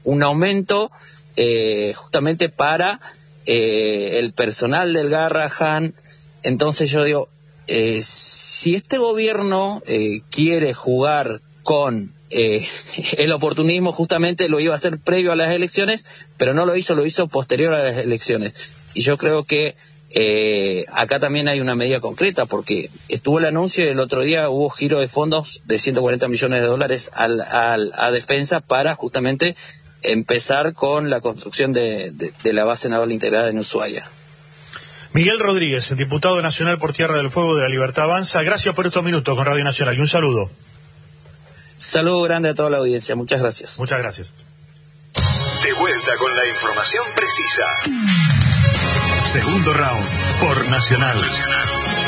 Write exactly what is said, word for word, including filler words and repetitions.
un aumento eh, justamente para eh, el personal del Garrahan. Entonces yo digo, eh, si este gobierno eh, quiere jugar con eh, el oportunismo, justamente lo iba a hacer previo a las elecciones, pero no lo hizo, lo hizo posterior a las elecciones. Y yo creo que eh, acá también hay una medida concreta, porque estuvo el anuncio y el otro día hubo giro de fondos de ciento cuarenta millones de dólares al, al, a defensa para justamente empezar con la construcción de, de, de la base naval integrada en Ushuaia. Miguel Rodríguez, diputado nacional por Tierra del Fuego de la Libertad Avanza, gracias por estos minutos con Radio Nacional y un saludo. Saludo grande a toda la audiencia, muchas gracias. Muchas gracias. De vuelta con la información precisa. Segundo round por Nacional.